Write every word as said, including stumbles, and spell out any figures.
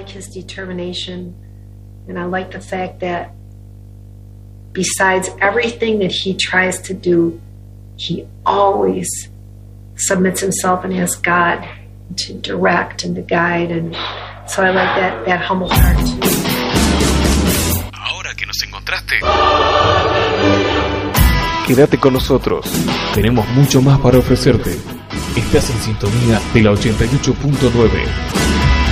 like his determination, and I like the fact that besides everything that he tries to do, he always submits himself and asks God to direct and to guide, and so I like that, that humble heart too. Ahora que nos encontraste, quédate con nosotros. Tenemos mucho más para ofrecerte. Estás en sintonía de la ochenta y ocho punto nueve.